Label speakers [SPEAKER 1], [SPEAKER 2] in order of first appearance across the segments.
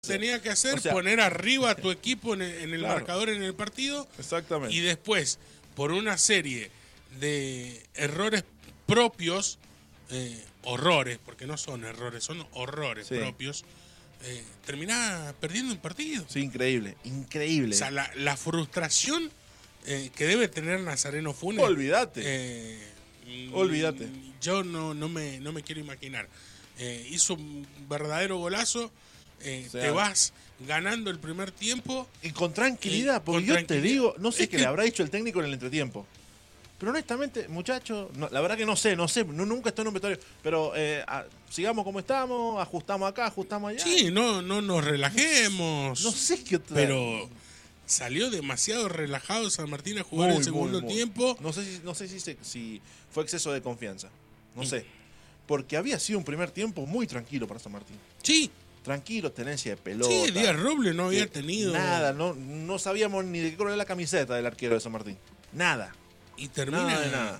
[SPEAKER 1] tenía que hacer,
[SPEAKER 2] o sea,
[SPEAKER 1] poner arriba a tu equipo en el
[SPEAKER 2] claro,
[SPEAKER 1] marcador en el partido.
[SPEAKER 2] Exactamente.
[SPEAKER 1] Y después, por una serie de errores propios, horrores, porque no son errores, son horrores propios, terminás perdiendo un partido.
[SPEAKER 2] Sí, increíble, increíble.
[SPEAKER 1] O sea, la frustración que debe tener Nazareno Funes.
[SPEAKER 2] Olvídate. Olvídate.
[SPEAKER 1] Yo no me quiero imaginar. Hizo un verdadero golazo. Te vas ganando el primer tiempo.
[SPEAKER 2] Y con tranquilidad, porque yo te digo, no sé qué le habrá dicho el técnico en el entretiempo. Pero honestamente, muchachos, la verdad que no sé, nunca estoy en un vestuario. Pero sigamos como estamos, ajustamos acá, ajustamos allá.
[SPEAKER 1] Sí, no nos relajemos.
[SPEAKER 2] No sé qué otra.
[SPEAKER 1] Pero salió demasiado relajado San Martín a jugar el segundo tiempo.
[SPEAKER 2] No sé si fue exceso de confianza. No sé. Porque había sido un primer tiempo muy tranquilo para San Martín.
[SPEAKER 1] Sí.
[SPEAKER 2] Tranquilo, tenencia de pelota.
[SPEAKER 1] Sí, Díaz Robles no había tenido
[SPEAKER 2] nada, no sabíamos ni de qué color era la camiseta del arquero de San Martín. Nada.
[SPEAKER 1] Y termina
[SPEAKER 2] nada.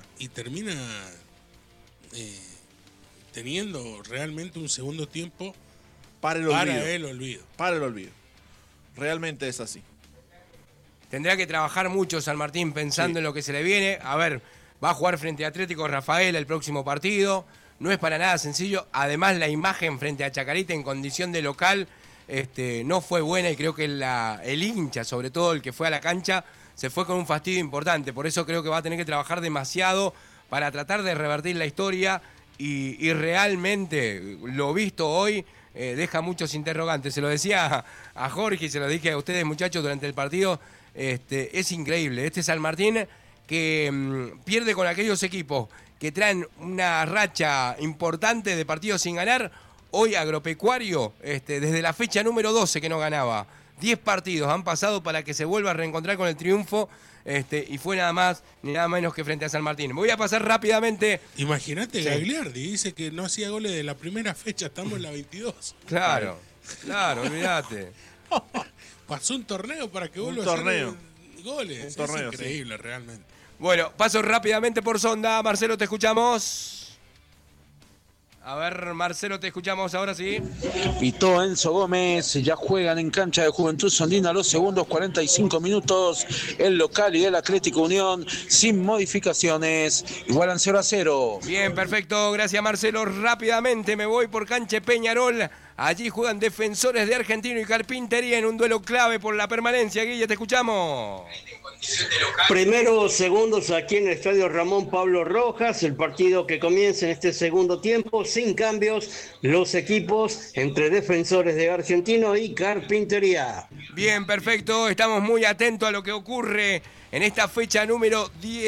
[SPEAKER 1] Teniendo realmente un segundo tiempo
[SPEAKER 2] para el
[SPEAKER 1] olvido.
[SPEAKER 2] Para el olvido. Realmente es así.
[SPEAKER 3] Tendrá que trabajar mucho San Martín pensando en lo que se le viene. A ver, va a jugar frente a Atlético Rafaela el próximo partido. No es para nada sencillo. Además, la imagen frente a Chacarita en condición de local no fue buena y creo que el hincha, sobre todo el que fue a la cancha, se fue con un fastidio importante. Por eso creo que va a tener que trabajar demasiado para tratar de revertir la historia y realmente lo visto hoy deja muchos interrogantes. Se lo decía a Jorge y se lo dije a ustedes, muchachos, durante el partido. Es increíble. San Martín que pierde con aquellos equipos que traen una racha importante de partidos sin ganar. Hoy Agropecuario, desde la fecha número 12 que no ganaba. 10 partidos han pasado para que se vuelva a reencontrar con el triunfo. Y fue nada más ni nada menos que frente a San Martín. Voy a pasar rápidamente.
[SPEAKER 1] Imagínate, Gagliardi dice que no hacía goles de la primera fecha, estamos en la 22.
[SPEAKER 3] Claro, olvídate.
[SPEAKER 1] Pasó un torneo para que vuelva a hacer goles.
[SPEAKER 2] Un torneo,
[SPEAKER 1] es increíble, realmente.
[SPEAKER 3] Bueno, paso rápidamente por Sonda. Marcelo, te escuchamos. A ver, Marcelo, te escuchamos ahora sí.
[SPEAKER 4] Pitó Enzo Gómez, ya juegan en cancha de Juventud Sondina los segundos 45 minutos. El local y el Atlético Unión sin modificaciones. Igualan 0-0.
[SPEAKER 3] Bien, perfecto. Gracias, Marcelo. Rápidamente me voy por cancha Peñarol. Allí juegan Defensores de Argentino y Carpintería en un duelo clave por la permanencia. Guille, te escuchamos.
[SPEAKER 5] Primeros segundos aquí en el estadio Ramón Pablo Rojas, el partido que comienza en este segundo tiempo, sin cambios, los equipos entre Defensores de Argentino y Carpintería.
[SPEAKER 3] Bien, perfecto, estamos muy atentos a lo que ocurre en esta fecha número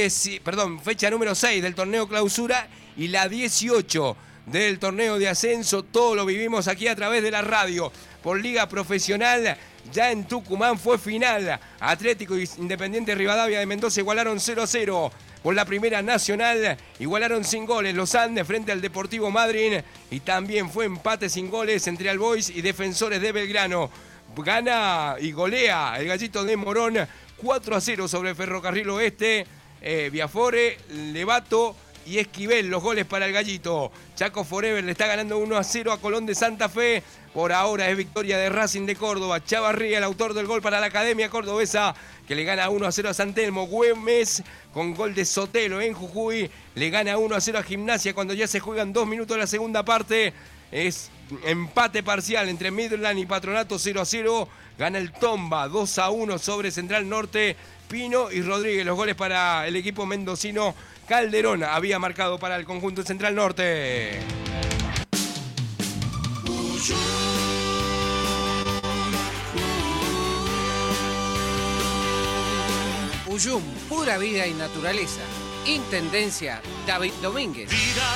[SPEAKER 3] 6 del torneo clausura y la 18 del torneo de ascenso. Todo lo vivimos aquí a través de la radio por Liga Profesional. Ya en Tucumán fue final. Atlético y Independiente Rivadavia de Mendoza igualaron 0-0. Por la Primera Nacional igualaron sin goles los Andes frente al Deportivo Madryn. Y también fue empate sin goles entre Albois y Defensores de Belgrano. Gana y golea el Gallito de Morón 4-0 sobre Ferrocarril Oeste. Viafore, Levato y Esquivel, los goles para el Gallito. Chaco Forever le está ganando 1-0 a Colón de Santa Fe. Por ahora es victoria de Racing de Córdoba. Chavarría, el autor del gol para la Academia Cordobesa, que le gana 1-0 a San Telmo. Güemes, con gol de Sotelo en Jujuy, le gana 1-0 a Gimnasia cuando ya se juegan 2 minutos de la segunda parte. Es empate parcial entre Midland y Patronato 0-0. Gana el Tomba 2-1 sobre Central Norte. Pino y Rodríguez, los goles para el equipo mendocino. Calderón había marcado para el conjunto Central Norte.
[SPEAKER 6] Uyum, pura vida y naturaleza. Intendencia David Domínguez.